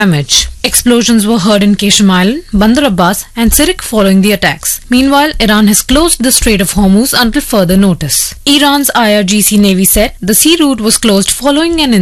damage. Explosions were heard in Keshem Island, Bandar Abbas and Sirik following the attacks. Meanwhile, Iran has closed the Strait of Hormuz until further notice. Iran's IRGC Navy said the sea route was closed following an